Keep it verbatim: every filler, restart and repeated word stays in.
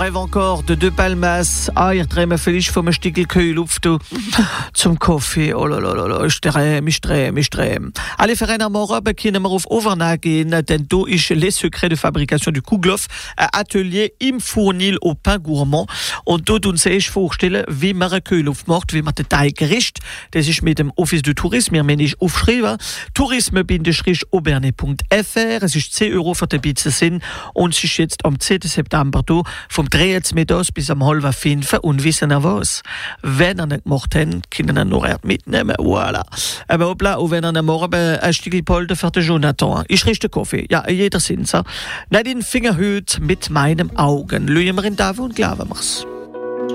Rêve encore de deux Palmas. Ah, ich träume vielleicht vom Stickel Kühlluft zum Kaffee. Oh la la la la, ich träume, ich träume, ich träume. Alle für einen Morgen können wir auf Overna gehen, denn da ist les secrets de fabrication du Kuhgloff, ein Atelier im Fournil au Pain Gourmand. Und dort uns ich vorstellen, wie man eine Kühlluft macht, wie man den Teig rischt. Das ist mit dem Office du Tourisme, wir müssen nicht aufschreiben. tourisme-aubernais punkt f r. Es ist zehn Euro für die Pizza sind und es ist jetzt am zehnten September da, vom dreizehn mittags bis am halb fünf und wissen ihr was? Wenn ihr nicht gemacht habt, können ihr noch mitnehmen. Voilà. Aber hoppla, und wenn ihr morgen ein Stückchen Polter für den Jonathan, ich richte Kaffee. Ja, jeder Sinn, so. Nicht in den Fingerhut mit meinen Augen. Lügen wir in Dave und glauben wir's.